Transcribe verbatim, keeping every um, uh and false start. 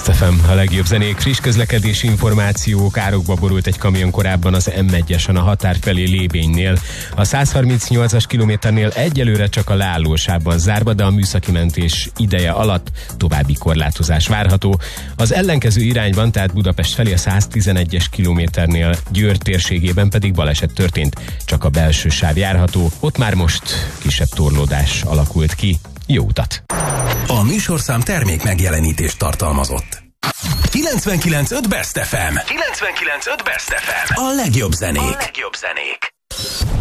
Best ef em, a legjobb zenék, friss közlekedési információk. Árokba borult egy kamion korábban az em egyesen a határ felé Lébénynél. A százharmincnyolcas kilométernél egyelőre csak a leállósában zárva, de a műszaki mentés ideje alatt további korlátozás várható. Az ellenkező irányban, tehát Budapest felé a száztizenegyes kilométernél Győr térségében pedig baleset történt. Csak a belső sáv járható, ott már most kisebb torlódás alakult ki. Jó utat! A műsorszám termék megjelenítést tartalmazott. kilencvenkilenc pont öt Best ef em. kilencvenkilenc pont öt Best ef em. A legjobb zenék. A legjobb zenék.